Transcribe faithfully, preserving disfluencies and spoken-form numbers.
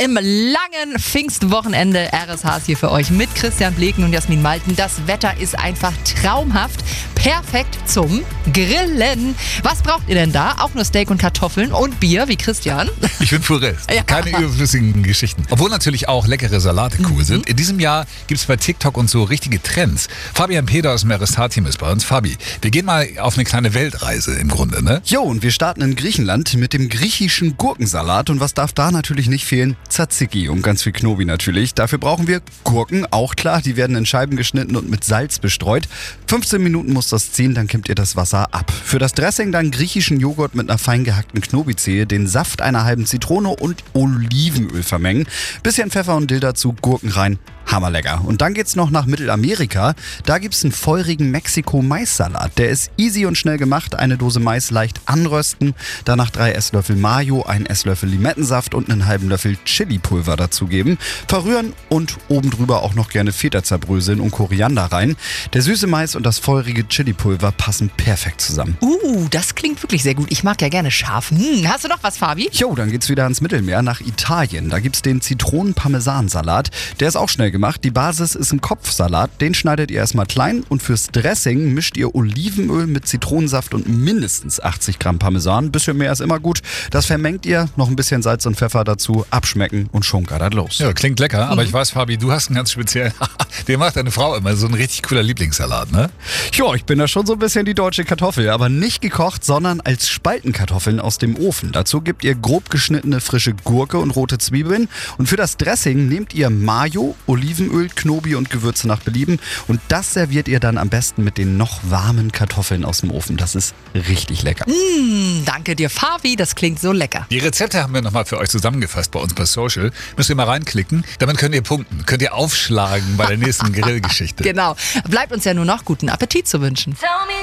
im langen Pfingstwochenende. R S H ist hier für euch mit Christian Bleken und Jasmin Malten. Das Wetter ist einfach traumhaft. Perfekt zum Grillen. Was braucht ihr denn da? Auch nur Steak und Kartoffeln und Bier, wie Christian. Ich bin Purist. Ja. Keine überflüssigen Geschichten. Obwohl natürlich auch leckere Salate cool mhm. sind. In diesem Jahr gibt es bei TikTok und so richtige Trends. Fabian Peter aus dem R S H-Team ist bei uns. Fabi, wir gehen mal auf eine kleine Weltreise im Grunde, ne? Jo, und wir starten in Griechenland mit dem griechischen Gurkensalat. Und was darf da natürlich nicht fehlen? Tzatziki und ganz viel Knobi natürlich. Dafür brauchen wir Gurken, auch klar. Die werden in Scheiben geschnitten und mit Salz bestreut. fünfzehn Minuten muss das ziehen, dann kippt ihr das Wasser ab. Für das Dressing dann griechischen Joghurt mit einer fein gehackten Knobi-Zehe, den Saft einer halben Zitrone und Olivenöl vermengen. Bisschen Pfeffer und Dill dazu, Gurken rein. Hammerlecker. Und dann geht's noch nach Mittelamerika. Da gibt's einen feurigen Mexiko-Mais-Salat. Der ist easy und schnell gemacht. Eine Dose Mais leicht anrösten, danach drei Esslöffel Mayo, einen Esslöffel Limettensaft und einen halben Löffel Chili-Pulver dazugeben. Verrühren und oben drüber auch noch gerne Feta zerbröseln und Koriander rein. Der süße Mais und das feurige Chili-Pulver passen perfekt zusammen. Uh, das klingt wirklich sehr gut. Ich mag ja gerne scharf. Hm, hast du noch was, Fabi? Jo, dann geht's wieder ans Mittelmeer, nach Italien. Da gibt's den Zitronen-Parmesan-Salat. Der ist auch schnell gemacht. Die Basis ist ein Kopfsalat. Den schneidet ihr erstmal klein und fürs Dressing mischt ihr Olivenöl mit Zitronensaft und mindestens achtzig Gramm Parmesan. Ein bisschen mehr ist immer gut. Das vermengt ihr, noch ein bisschen Salz und Pfeffer dazu, abschmecken und schon geht das los. Ja, klingt lecker, aber mhm. ich weiß, Fabi, du hast einen ganz speziellen, den macht deine Frau immer, so ein richtig cooler Lieblingssalat, ne? Ja, ich bin da schon so ein bisschen die deutsche Kartoffel, aber nicht gekocht, sondern als Spaltenkartoffeln aus dem Ofen. Dazu gebt ihr grob geschnittene frische Gurke und rote Zwiebeln und für das Dressing nehmt ihr Mayo, Olivenöl, Knobi und Gewürze nach Belieben und das serviert ihr dann am besten mit den noch warmen Kartoffeln aus dem Ofen. Das ist richtig lecker. Mm, danke dir, Fabi, das klingt so lecker. Die Rezepte haben wir nochmal für euch zusammengefasst bei uns bei Social. Müsst ihr mal reinklicken, damit könnt ihr punkten, könnt ihr aufschlagen bei der nächsten Grillgeschichte. Genau, bleibt uns ja nur noch guten Appetit zu wünschen.